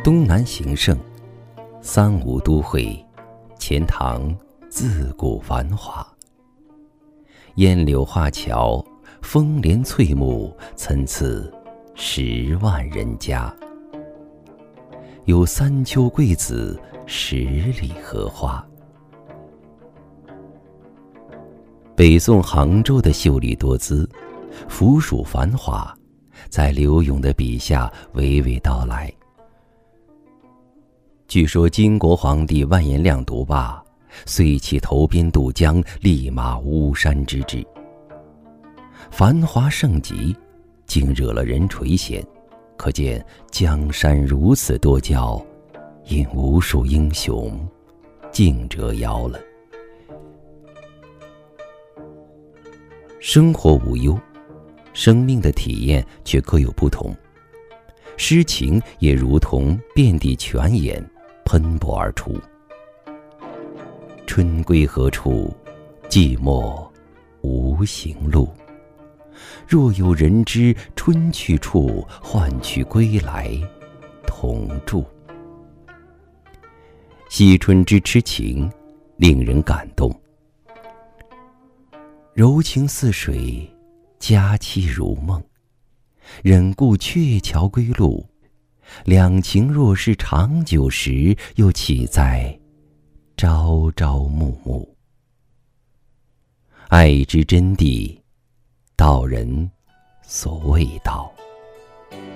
东南形胜，三吴都会，钱塘自古繁华。烟柳画桥，风帘翠幕，参差10万人家。有三秋桂子，10里荷花。北宋杭州的秀丽多姿，浮蜀繁华，在柳永的笔下娓娓道来。据说金国皇帝完颜亮独霸，遂起投鞭渡江，立马巫山之志。繁华盛极，竟惹了人垂涎，可见江山如此多娇，因无数英雄竞折腰了。生活无忧，生命的体验却各有不同。诗情也如同遍地泉眼，喷薄而出。春归何处？寂寞无行路。若有人知春去处，换取归来同住。惜春之痴情，令人感动。柔情似水，佳期如梦。忍顾鹊桥归路，两情若是长久时，又岂在朝朝暮暮。爱之真谛，道人所谓道。